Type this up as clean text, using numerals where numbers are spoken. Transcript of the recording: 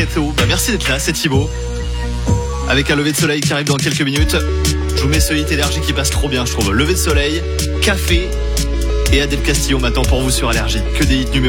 Merci d'être là, c'est Thibaut. Avec un lever de soleil qui arrive dans quelques minutes. Je vous mets ce hit énergie qui passe trop bien, je trouve. Lever de soleil, café et Adèle Castillo m'attend pour vous sur Allergie. Que des hits numéro